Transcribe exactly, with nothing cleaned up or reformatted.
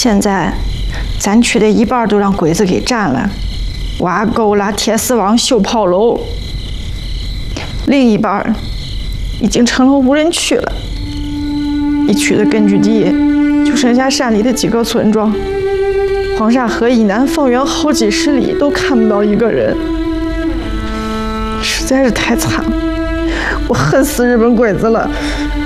现在，咱区的一半都让鬼子给占了，挖沟啦、铁丝网、修炮楼，另一半已经成了无人区了。一区的根据地就剩下山里的几个村庄，黄沙河以南方圆好几十里都看不到一个人，实在是太惨了。我恨死日本鬼子了。